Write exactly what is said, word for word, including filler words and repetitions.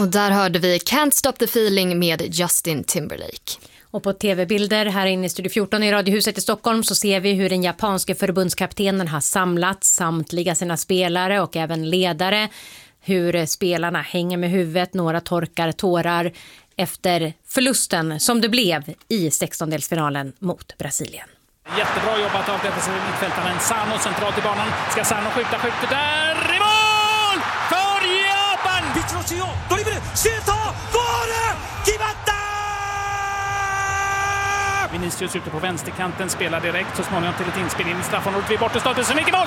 Och där hörde vi Can't Stop the Feeling med Justin Timberlake. Och på tv-bilder här inne i Studio fjorton i Radiohuset i Stockholm så ser vi hur den japanske förbundskaptenen har samlat samtliga sina spelare och även ledare. Hur spelarna hänger med huvudet, några torkar tårar efter förlusten som det blev i sextondelsfinalen mot Brasilien. Jättebra jobbat av defensiva mittfältaren Sano centralt i banan. Ska Sano skjuta, skjuter där i mål! För Japan! Vitrosio, dribbel, skjuta, vare, kivatta! Vinicius ute på vänsterkanten spelar direkt så småningom till ett inspel in i straffområdet vid bortastolpen som gick i mål.